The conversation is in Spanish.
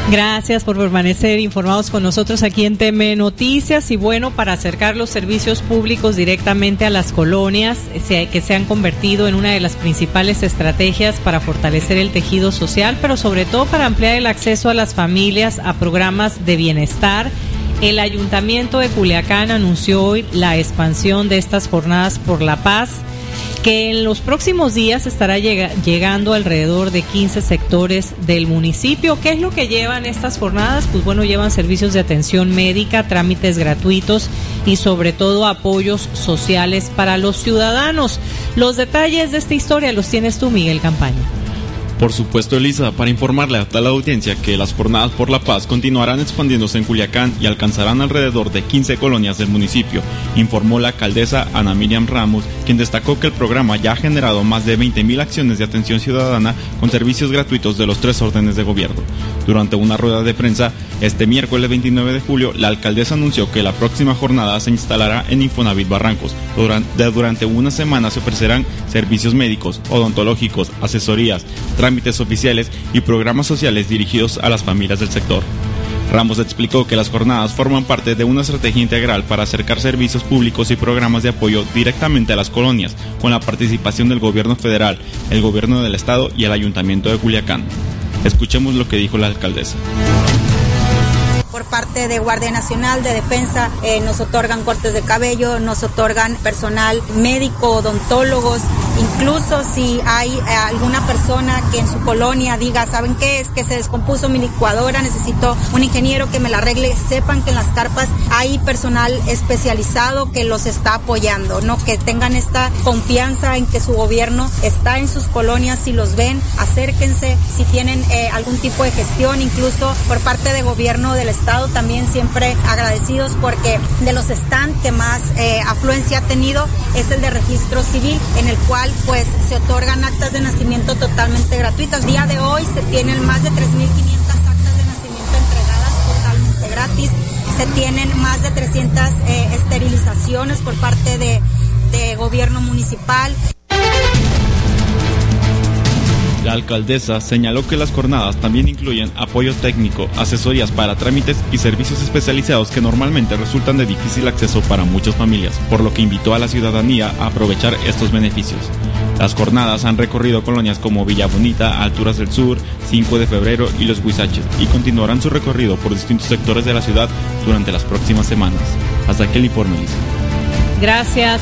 Gracias por permanecer informados con nosotros aquí en TM Noticias. Y bueno, para acercar los servicios públicos directamente a las colonias, que se han convertido en una de las principales estrategias para fortalecer el tejido social, pero sobre todo para ampliar el acceso a las familias a programas de bienestar, el Ayuntamiento de Culiacán anunció hoy la expansión de estas jornadas por la paz, que en los próximos días estará llegando alrededor de 15 sectores del municipio. ¿Qué es lo que llevan estas jornadas? Pues bueno, llevan servicios de atención médica, trámites gratuitos y sobre todo apoyos sociales para los ciudadanos. Los detalles de esta historia los tienes tú, Miguel Campaña. Por supuesto, Elisa, para informarle a toda la audiencia que las jornadas por la paz continuarán expandiéndose en Culiacán y alcanzarán alrededor de 15 colonias del municipio, informó la alcaldesa Ana Miriam Ramos, quien destacó que el programa ya ha generado más de 20,000 acciones de atención ciudadana con servicios gratuitos de los 3 órdenes de gobierno. Durante una rueda de prensa, este miércoles 29 de julio, la alcaldesa anunció que la próxima jornada se instalará en Infonavit Barrancos. Durante una semana se ofrecerán servicios médicos, odontológicos, asesorías, trámites oficiales y programas sociales dirigidos a las familias del sector. Ramos explicó que las jornadas forman parte de una estrategia integral para acercar servicios públicos y programas de apoyo directamente a las colonias, con la participación del gobierno federal, el gobierno del estado y el ayuntamiento de Culiacán. Escuchemos lo que dijo la alcaldesa. Por parte de Guardia Nacional, de Defensa, nos otorgan cortes de cabello, nos otorgan personal médico, odontólogos, incluso si hay alguna persona que en su colonia diga, ¿saben qué? Es que se descompuso mi licuadora, necesito un ingeniero que me la arregle, sepan que en las carpas hay personal especializado que los está apoyando, ¿no? Que tengan esta confianza en que su gobierno está en sus colonias, si los ven, acérquense, si tienen algún tipo de gestión, incluso por parte de gobierno del estado, también siempre agradecidos, porque de los stands que más afluencia ha tenido es el de registro civil, en el cual pues se otorgan actas de nacimiento totalmente gratuitas. El día de hoy se tienen más de 3,500 actas de nacimiento entregadas totalmente gratis, se tienen más de 300 esterilizaciones por parte de gobierno municipal. La alcaldesa señaló que las jornadas también incluyen apoyo técnico, asesorías para trámites y servicios especializados que normalmente resultan de difícil acceso para muchas familias, por lo que invitó a la ciudadanía a aprovechar estos beneficios. Las jornadas han recorrido colonias como Villa Bonita, Alturas del Sur, 5 de Febrero y Los Huizaches, y continuarán su recorrido por distintos sectores de la ciudad durante las próximas semanas. Hasta aquí el informe, Lisa. Gracias.